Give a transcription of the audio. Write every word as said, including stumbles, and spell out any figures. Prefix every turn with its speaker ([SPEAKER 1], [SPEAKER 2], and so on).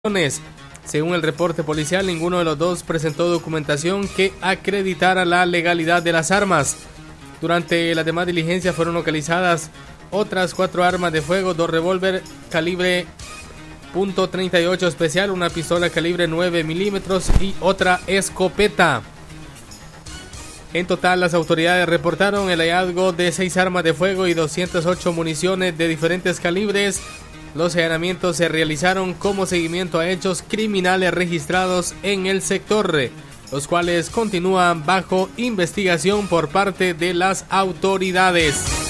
[SPEAKER 1] Según el reporte policial, ninguno de los dos presentó documentación que acreditara la legalidad de las armas. Durante las demás diligencias fueron localizadas otras cuatro armas de fuego, dos revólver calibre punto treinta y ocho especial, una pistola calibre nueve milímetros y otra escopeta. En total, las autoridades reportaron el hallazgo de seis armas de fuego y doscientas ocho municiones de diferentes calibres. Los allanamientos se realizaron como seguimiento a hechos criminales registrados en el sector, los cuales continúan bajo investigación por parte de las autoridades.